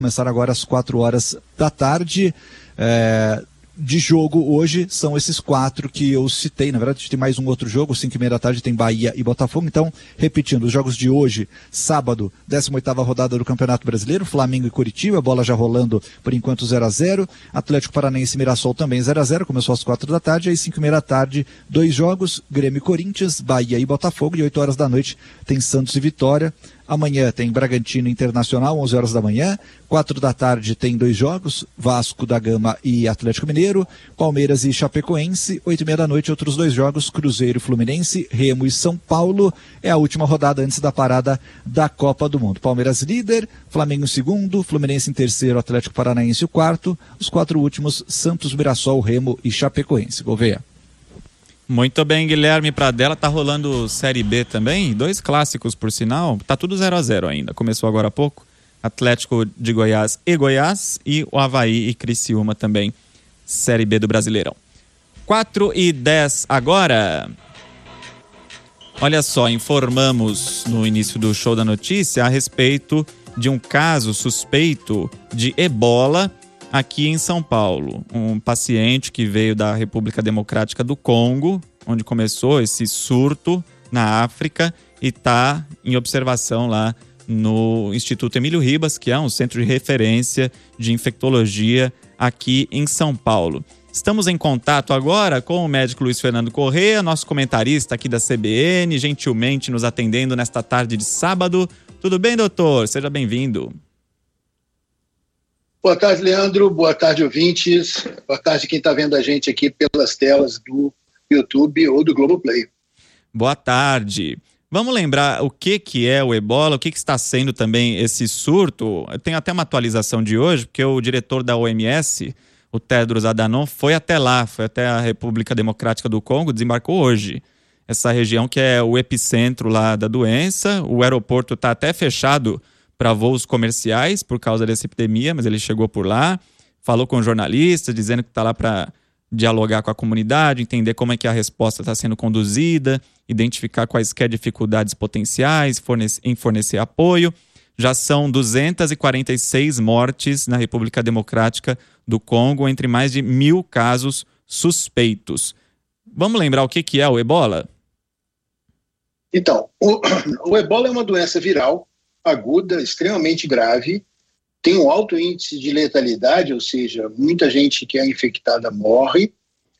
Começar agora às 4 horas da tarde. De jogo hoje são esses 4 que eu citei. Na verdade, tem mais um outro jogo, 5h30 da tarde tem Bahia e Botafogo. Então, repetindo, os jogos de hoje, sábado, 18ª rodada do Campeonato Brasileiro, Flamengo e Curitiba, bola já rolando por enquanto 0-0. Atlético Paranaense e Mirassol também 0-0, começou às 4 da tarde. Aí 5h30 da tarde, 2 jogos, Grêmio e Corinthians, Bahia e Botafogo. E 8 horas da noite tem Santos e Vitória. Amanhã tem Bragantino Internacional, 11 horas da manhã. 4 da tarde tem 2 jogos, Vasco da Gama e Atlético Mineiro. Palmeiras e Chapecoense. 8h30 da noite, outros 2 jogos, Cruzeiro e Fluminense, Remo e São Paulo. É a última rodada antes da parada da Copa do Mundo. Palmeiras líder, Flamengo em segundo, Fluminense em terceiro, Atlético Paranaense o quarto. Os 4 últimos, Santos, Mirassol, Remo e Chapecoense. Gouveia. Muito bem, Guilherme Pradella. Tá rolando Série B também, 2 clássicos por sinal, tá tudo 0-0 ainda, começou agora há pouco, Atlético de Goiás e o Avaí e Criciúma também, Série B do Brasileirão. 4h10 agora. Olha só, informamos no início do Show da Notícia a respeito de um caso suspeito de ebola aqui em São Paulo. Um paciente que veio da República Democrática do Congo, onde começou esse surto na África, e está em observação lá no Instituto Emílio Ribas, que é um centro de referência de infectologia aqui em São Paulo. Estamos em contato agora com o médico Luiz Fernando Corrêa, nosso comentarista aqui da CBN, gentilmente nos atendendo nesta tarde de sábado. Tudo bem, doutor? Seja bem-vindo. Boa tarde, Leandro. Boa tarde, ouvintes. Boa tarde quem está vendo a gente aqui pelas telas do YouTube ou do Globoplay. Boa tarde. Vamos lembrar o que é o ebola, o que está sendo também esse surto. Eu tenho até uma atualização de hoje, porque o diretor da OMS, o Tedros Adhanom, foi até lá, foi até a República Democrática do Congo, desembarcou hoje. Essa região que é o epicentro lá da doença, o aeroporto está até fechado para voos comerciais por causa dessa epidemia, mas ele chegou por lá, falou com jornalistas, dizendo que está lá para dialogar com a comunidade, entender como é que a resposta está sendo conduzida, identificar quaisquer dificuldades potenciais em fornecer apoio. Já são 246 mortes na República Democrática do Congo, entre mais de 1.000 casos suspeitos. Vamos lembrar o que é o ebola? Então, o ebola é uma doença viral aguda, extremamente grave, tem um alto índice de letalidade, ou seja, muita gente que é infectada morre.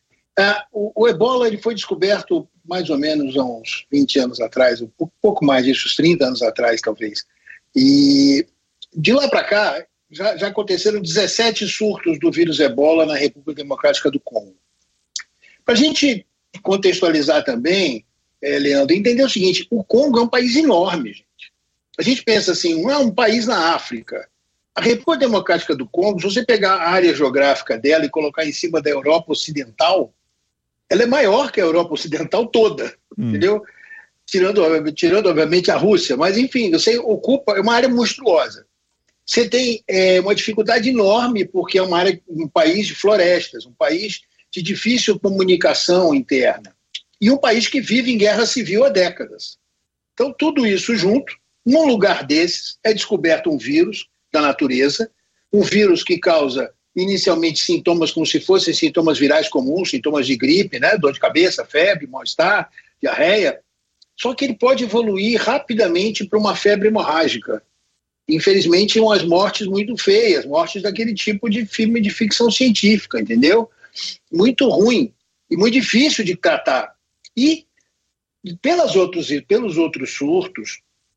O ebola ele foi descoberto mais ou menos há uns 20 anos atrás, um pouco mais disso, uns 30 anos atrás talvez. E de lá para cá, já aconteceram 17 surtos do vírus ebola na República Democrática do Congo. Para a gente contextualizar também, Leandro, entender o seguinte, o Congo é um país enorme, gente. A gente pensa assim, não é um país na África. A República Democrática do Congo, se você pegar a área geográfica dela e colocar em cima da Europa Ocidental, ela é maior que a Europa Ocidental toda, entendeu? Tirando, obviamente, a Rússia. Mas, enfim, você ocupa uma área monstruosa. Você tem uma dificuldade enorme, porque é um país de florestas, um país de difícil comunicação interna. E um país que vive em guerra civil há décadas. Então, tudo isso junto, num lugar desses, é descoberto um vírus da natureza, um vírus que causa inicialmente sintomas como se fossem sintomas virais comuns, sintomas de gripe, né? Dor de cabeça, febre, mal-estar, diarreia. Só que ele pode evoluir rapidamente para uma febre hemorrágica. Infelizmente, umas mortes muito feias, mortes daquele tipo de filme de ficção científica, entendeu? Muito ruim e muito difícil de tratar. E pelos outros surtos,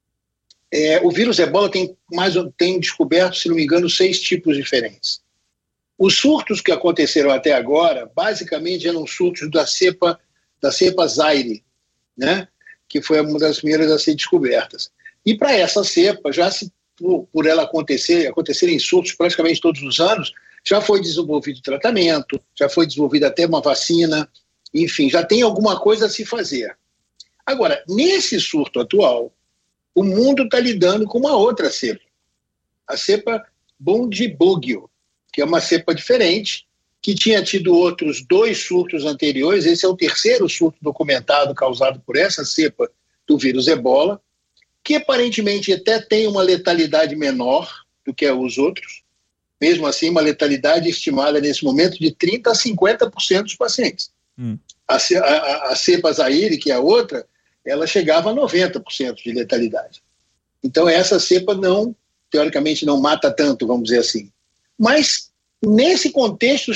o vírus ebola tem descoberto, se não me engano, 6 tipos diferentes. Os surtos que aconteceram até agora, basicamente, eram surtos da cepa Zaire, né? Que foi uma das primeiras a ser descobertas. E para essa cepa, por ela acontecerem surtos praticamente todos os anos, já foi desenvolvido tratamento, já foi desenvolvida até uma vacina, enfim, já tem alguma coisa a se fazer. Agora, nesse surto atual, o mundo está lidando com uma outra cepa, a cepa Bundibugyo, que é uma cepa diferente, que tinha tido outros 2 surtos anteriores. Esse é o 3º surto documentado causado por essa cepa do vírus ebola, que aparentemente até tem uma letalidade menor, do que os outros. Mesmo assim, uma letalidade estimada nesse momento de 30% a 50% dos pacientes. A cepa Zaire, que é a outra, ela chegava a 90% de letalidade. Então, essa cepa teoricamente não mata tanto, vamos dizer assim. Mas, nesse contexto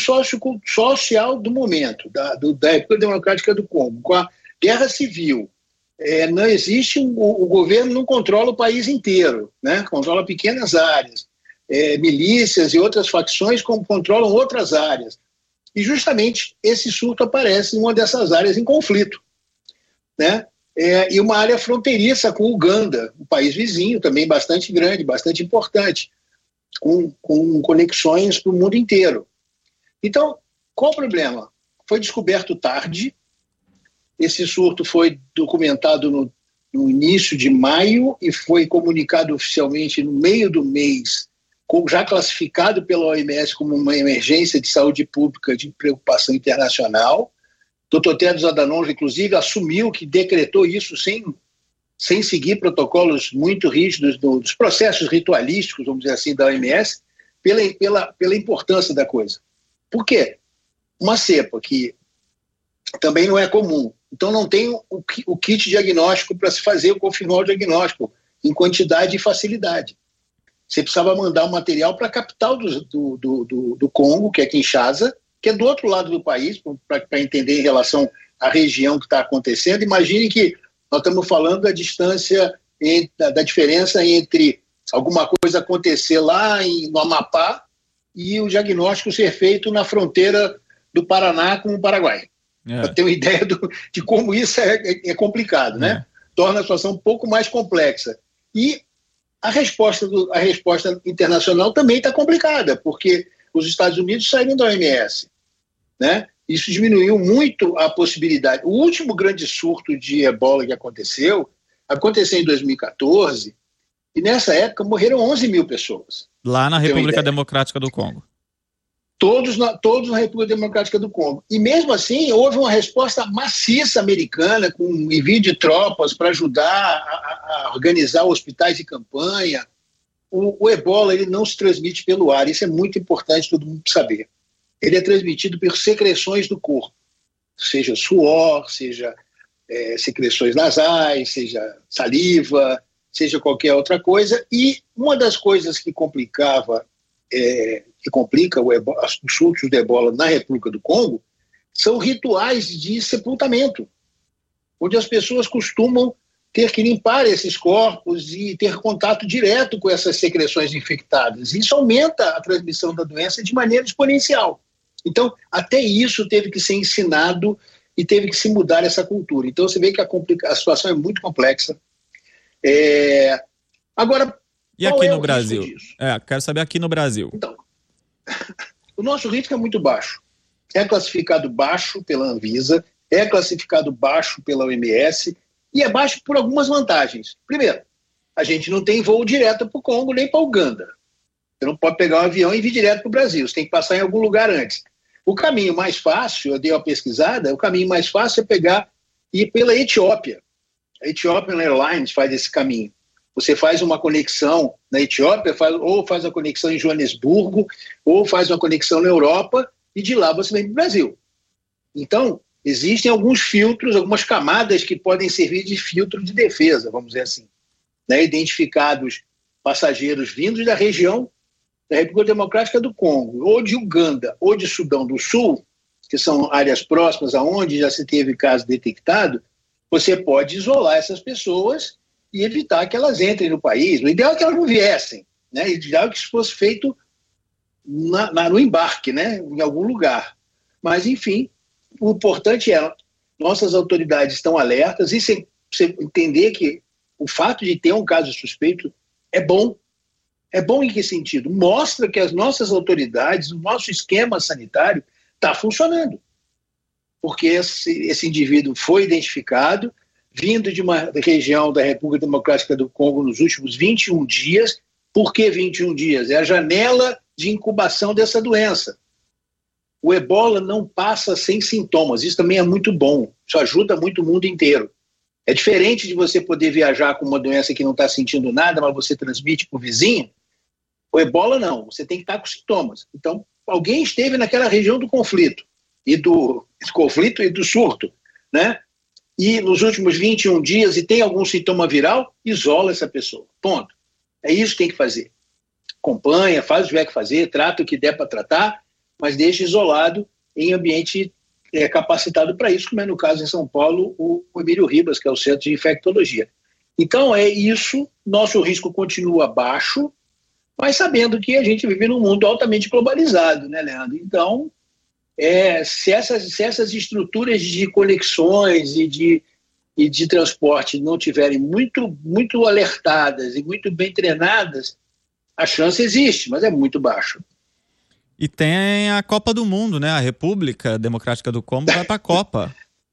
social do momento, da República Democrática do Congo, com a guerra civil, não existe, o governo não controla o país inteiro, né? Controla pequenas áreas, milícias e outras facções controlam outras áreas. E justamente esse surto aparece em uma dessas áreas em conflito, né? E uma área fronteiriça com Uganda, um país vizinho também bastante grande, bastante importante, com conexões para o mundo inteiro. Então, qual o problema? Foi descoberto tarde. Esse surto foi documentado no início de maio e foi comunicado oficialmente no meio do mês, já classificado pela OMS como uma emergência de saúde pública de preocupação internacional. Dr. Tedros Adhanom, inclusive, assumiu que decretou isso sem seguir protocolos muito rígidos dos processos ritualísticos, vamos dizer assim, da OMS, pela importância da coisa. Por quê? Uma cepa que também não é comum. Então não tem o kit diagnóstico para se fazer, confirmar o diagnóstico em quantidade e facilidade. Você precisava mandar o material para a capital do Congo, que é Kinshasa, que é do outro lado do país, para entender em relação à região que está acontecendo. Imagine que nós estamos falando da distância, da diferença entre alguma coisa acontecer lá no Amapá e o diagnóstico ser feito na fronteira do Paraná com o Paraguai. Para ter uma ideia de como isso é complicado, né? Torna a situação um pouco mais complexa. E a resposta internacional também está complicada, porque os Estados Unidos saíram da OMS, né? Isso diminuiu muito a possibilidade. O último grande surto de ebola que aconteceu em 2014, e nessa época morreram 11 mil pessoas. Lá na República Democrática do Congo. Todos na República Democrática do Congo. E mesmo assim, houve uma resposta maciça americana, com envio de tropas para ajudar a organizar hospitais de campanha. O ebola ele não se transmite pelo ar, isso é muito importante todo mundo saber. Ele é transmitido por secreções do corpo, seja suor, seja secreções nasais, seja saliva, seja qualquer outra coisa. E uma das coisas que complica os surtos de ebola na República do Congo são rituais de sepultamento, onde as pessoas costumam ter que limpar esses corpos e ter contato direto com essas secreções infectadas. Isso aumenta a transmissão da doença de maneira exponencial. Então, até isso teve que ser ensinado e teve que se mudar essa cultura. Então, você vê que a situação é muito complexa. Agora, e aqui no Brasil? Quero saber aqui no Brasil. Então, o nosso risco é muito baixo. É classificado baixo pela Anvisa, é classificado baixo pela OMS e é baixo por algumas vantagens. Primeiro, a gente não tem voo direto para o Congo nem para Uganda. Você não pode pegar um avião e vir direto para o Brasil. Você tem que passar em algum lugar antes. O caminho mais fácil, eu dei uma pesquisada, o caminho mais fácil é ir pela Etiópia. A Ethiopian Airlines faz esse caminho. Você faz uma conexão na Etiópia, ou faz uma conexão em Joanesburgo, ou faz uma conexão na Europa, e de lá você vem para o Brasil. Então, existem alguns filtros, algumas camadas que podem servir de filtro de defesa, vamos dizer assim. Né? Identificados passageiros vindos da região da República Democrática do Congo, ou de Uganda, ou de Sudão do Sul, que são áreas próximas aonde já se teve caso detectado, você pode isolar essas pessoas e evitar que elas entrem no país. O ideal é que elas não viessem, né? O ideal é que isso fosse feito no embarque, né? Em algum lugar. Mas, enfim, o importante é nossas autoridades estão alertas e você entender que o fato de ter um caso suspeito é bom. É bom em que sentido? Mostra que as nossas autoridades, o nosso esquema sanitário está funcionando. Porque esse indivíduo foi identificado, vindo de uma região da República Democrática do Congo nos últimos 21 dias. Por que 21 dias? É a janela de incubação dessa doença. O ebola não passa sem sintomas, isso também é muito bom, isso ajuda muito o mundo inteiro. É diferente de você poder viajar com uma doença que não está sentindo nada, mas você transmite para o vizinho. O ebola não, você tem que estar com sintomas. Então, alguém esteve naquela região do conflito e do surto, né? E nos últimos 21 dias e tem algum sintoma viral, isola essa pessoa. Ponto. É isso que tem que fazer. Acompanha, faz o que tiver que fazer, trata o que der para tratar, mas deixa isolado em ambiente capacitado para isso, como é no caso em São Paulo, o Emílio Ribas, que é o Centro de Infectologia. Então é isso, nosso risco continua baixo, mas sabendo que a gente vive num mundo altamente globalizado, né, Leandro? Então, se essas estruturas de conexões e de transporte não tiverem muito alertadas e muito bem treinadas, a chance existe, mas é muito baixa. E tem a Copa do Mundo, né? A República Democrática do Congo vai para a Copa.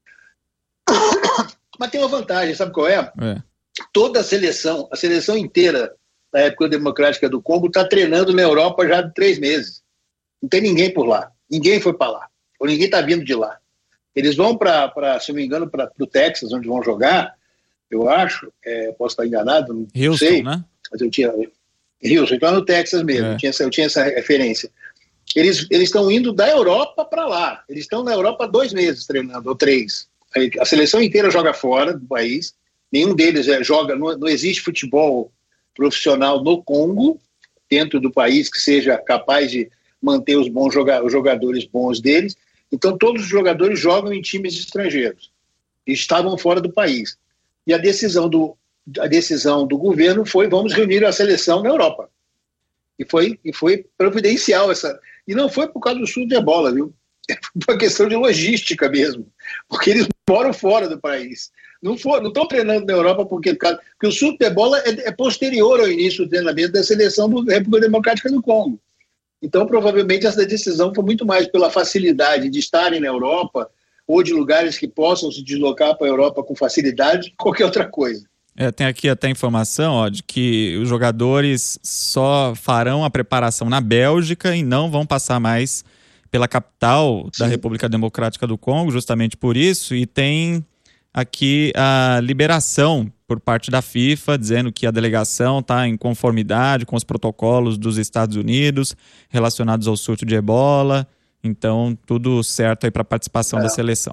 Mas tem uma vantagem, sabe qual é? Toda a seleção inteira da República Democrática do Congo está treinando na Europa já há 3 meses. Não tem ninguém por lá. Ninguém foi para lá. Ou ninguém está vindo de lá. Eles vão se não me engano, para o Texas, onde vão jogar, eu acho. Posso estar enganado, não Houston, sei. Né? Mas eu tinha... Houston, então no Texas mesmo. Eu tinha essa referência. Eles estão indo da Europa para lá. Eles estão na Europa há 2 meses treinando, ou 3. A seleção inteira joga fora do país. Nenhum deles joga. Não existe futebol profissional no Congo, dentro do país, que seja capaz de manter os jogadores bons deles. Então, todos os jogadores jogam em times estrangeiros. E estavam fora do país. E a decisão do governo foi: vamos reunir a seleção na Europa. E foi providencial essa. E não foi por causa do surto de ebola, viu? Foi uma questão de logística mesmo, porque eles moram fora do país. Não estão treinando na Europa porque o surto de ebola é posterior ao início do treinamento da seleção da República Democrática do Congo. Então, provavelmente, essa decisão foi muito mais pela facilidade de estarem na Europa ou de lugares que possam se deslocar para a Europa com facilidade, que qualquer outra coisa. Tem aqui até informação de que os jogadores só farão a preparação na Bélgica e não vão passar mais pela capital da República Democrática do Congo, justamente por isso. E tem aqui a liberação por parte da FIFA, dizendo que a delegação está em conformidade com os protocolos dos Estados Unidos relacionados ao surto de ebola. Então, tudo certo aí para a participação da seleção.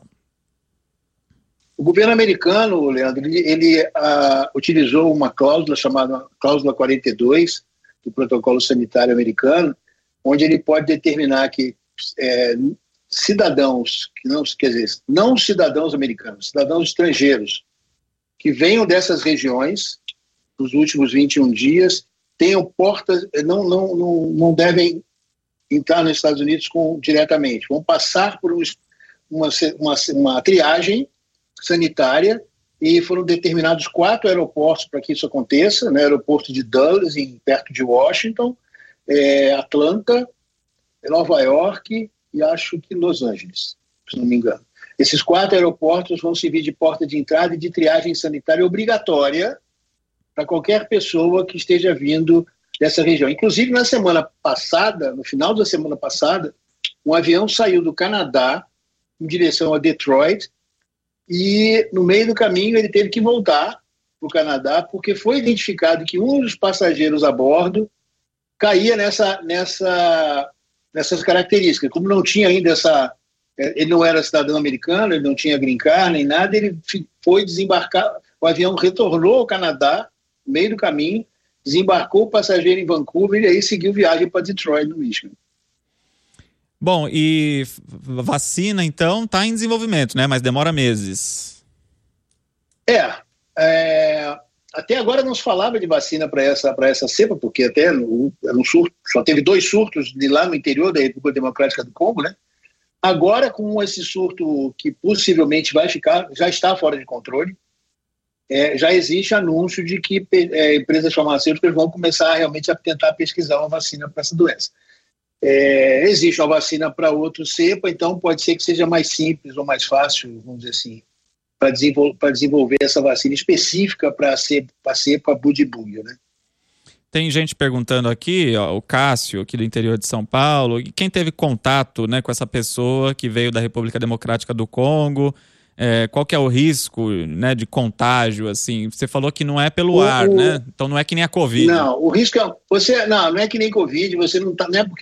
O governo americano, Leandro, ele utilizou uma cláusula chamada cláusula 42 do protocolo sanitário americano, onde ele pode determinar que cidadãos, não cidadãos americanos, cidadãos estrangeiros que venham dessas regiões nos últimos 21 dias tenham portas, não devem entrar nos Estados Unidos diretamente, vão passar por uma triagem sanitária, e foram determinados 4 aeroportos para que isso aconteça, né? Aeroporto de Dulles, perto de Washington, Atlanta, Nova York e acho que Los Angeles, se não me engano. Esses 4 aeroportos vão servir de porta de entrada e de triagem sanitária obrigatória para qualquer pessoa que esteja vindo dessa região. Inclusive, na semana passada, no final da semana passada, um avião saiu do Canadá em direção a Detroit, e no meio do caminho ele teve que voltar para o Canadá, porque foi identificado que um dos passageiros a bordo caía nessas características. Como não tinha ainda ele não era cidadão americano, ele não tinha green card nem nada, ele foi desembarcar, o avião retornou ao Canadá, no meio do caminho, desembarcou o passageiro em Vancouver e aí seguiu viagem para Detroit, no Michigan. Bom, e vacina, então, está em desenvolvimento, né? Mas demora meses. Até agora não se falava de vacina para essa cepa, porque até no surto, só teve 2 surtos lá no interior da República Democrática do Congo, né? Agora, com esse surto que possivelmente já está fora de controle, já existe anúncio de que empresas farmacêuticas vão começar realmente a tentar pesquisar uma vacina para essa doença. Existe uma vacina para outro cepa, então pode ser que seja mais simples ou mais fácil, vamos dizer assim, para desenvolver essa vacina específica para a cepa Budibugyo, né? Tem gente perguntando aqui, o Cássio, aqui do interior de São Paulo, e quem teve contato, né, com essa pessoa que veio da República Democrática do Congo, qual que é o risco, né, de contágio, assim? Você falou que não é pelo ar, né? Então não é que nem a Covid. Não, o risco é... não é que nem Covid, você não é porque